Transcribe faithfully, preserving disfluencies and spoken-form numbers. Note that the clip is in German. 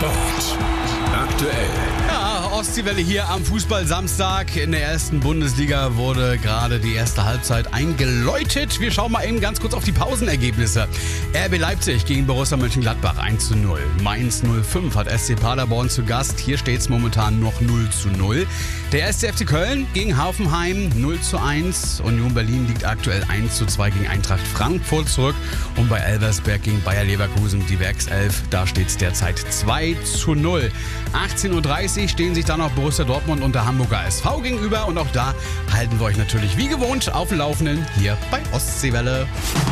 Sport aktuell. Ja, Ostseewelle hier am Fußball-Samstag. In der ersten Bundesliga wurde gerade die erste Halbzeit eingeläutet. Wir schauen mal eben ganz kurz auf die Pausenergebnisse. R B Leipzig gegen Borussia Mönchengladbach eins zu null. Mainz null fünf hat S C Paderborn zu Gast. Hier steht es momentan noch null zu null. Der erste F C Köln gegen Hoffenheim null zu eins. Union Berlin liegt aktuell eins zu zwei gegen Eintracht Frankfurt zurück. Und bei Elversberg gegen Bayer Leverkusen die Werkself, da steht es derzeit zwei zu null. achtzehn Uhr dreißig stehen sich dann noch Borussia Dortmund und der Hamburger S V gegenüber. Und auch da halten wir euch natürlich wie gewohnt auf dem Laufenden hier bei Ostseewelle.